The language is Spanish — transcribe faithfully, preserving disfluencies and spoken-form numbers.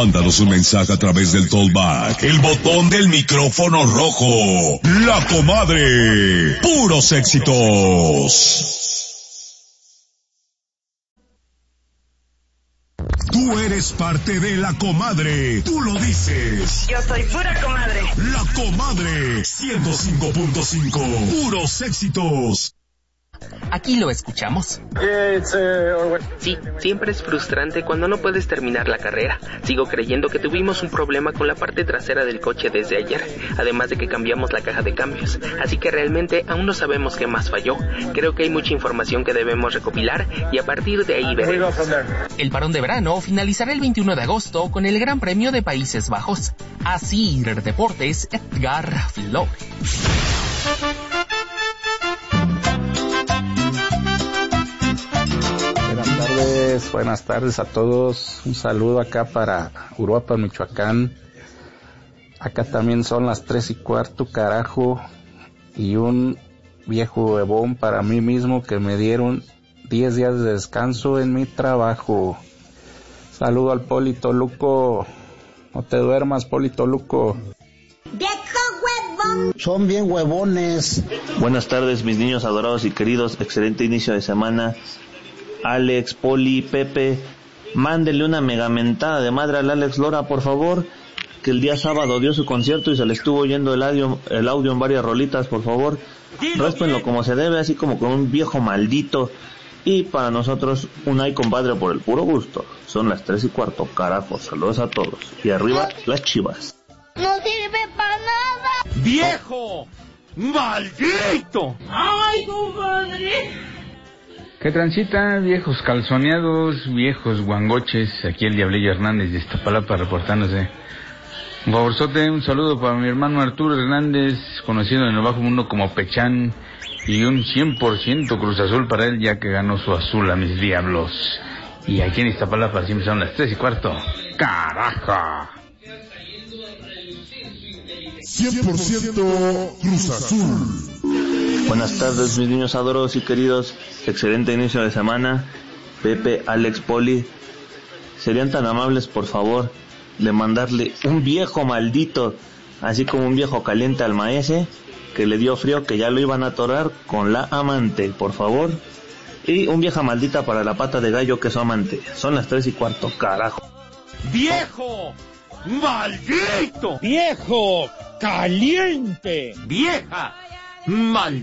Mándanos un mensaje a través del Tollback, el botón del micrófono rojo. La Comadre. Puros éxitos. Tú eres parte de La Comadre. Tú lo dices. Yo soy pura comadre. La Comadre. ciento cinco punto cinco. Puros éxitos. Aquí lo escuchamos. Sí, siempre es frustrante cuando no puedes terminar la carrera. Sigo creyendo que tuvimos un problema con la parte trasera del coche desde ayer, además de que cambiamos la caja de cambios. Así que realmente aún no sabemos qué más falló. Creo que hay mucha información que debemos recopilar y a partir de ahí veremos. El parón de verano finalizará el veintiuno de agosto con el Gran Premio de Países Bajos. Así Deportes, Edgar Flores. Buenas tardes, buenas tardes a todos. Un saludo acá para Uruapan, Michoacán. Acá también son las tres y cuarto, carajo. Y un viejo huevón para mí mismo que me dieron diez días de descanso en mi trabajo. Saludo al Poli Toluco. No te duermas, Poli Toluco. ¡Viejo huevón! Son bien huevones. Buenas tardes, mis niños adorados y queridos. Excelente inicio de semana. Alex, Poli, Pepe, mándele una megamentada de madre al Alex Lora, por favor, que el día sábado dio su concierto y se le estuvo oyendo el audio, el audio en varias rolitas, por favor. Réspenlo como se debe, así como con un viejo maldito. Y para nosotros, un ay compadre por el puro gusto. Son las tres y cuarto, carajo. Saludos a todos. Y arriba, las Chivas. ¡No sirve para nada! ¡Viejo! ¡Maldito! ¡Ay, compadre! Que transita, viejos calzoneados, viejos guangoches. Aquí el Diablillo Hernández de Iztapalapa reportándose. Un favorzote, un saludo para mi hermano Arturo Hernández, conocido en el bajo mundo como Pechán, y un cien por ciento Cruz Azul para él, ya que ganó su azul a mis diablos. Y aquí en Iztapalapa siempre son las tres y cuarto. ¡Carajo! cien por ciento Cruz Azul. Buenas tardes, mis niños adorados y queridos. Excelente inicio de semana. Pepe, Alex, Poli, ¿serían tan amables, por favor, de mandarle un viejo maldito, así como un viejo caliente al maese, que le dio frío, que ya lo iban a atorar con la amante, por favor? Y un vieja maldita para la pata de gallo, que es su amante. Son las tres y cuarto, carajo. ¡Viejo! ¡Maldito! ¡Viejo! ¡Caliente! ¡Vieja! ¡Maldito!